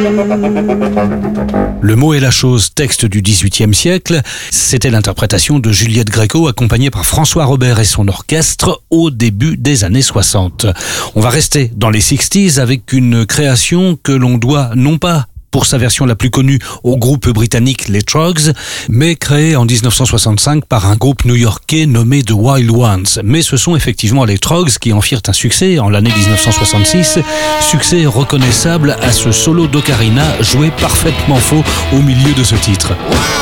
Le mot est la chose, texte du XVIIIe siècle. C'était l'interprétation de Juliette Gréco accompagnée par François Robert et son orchestre au début des années 60. On va rester dans les 60s avec une création que l'on doit non pas pour sa version la plus connue au groupe britannique les Troggs, mais créé en 1965 par un groupe new-yorkais nommé The Wild Ones. Mais ce sont effectivement les Troggs qui en firent un succès en l'année 1966, succès reconnaissable à ce solo d'ocarina joué parfaitement faux au milieu de ce titre.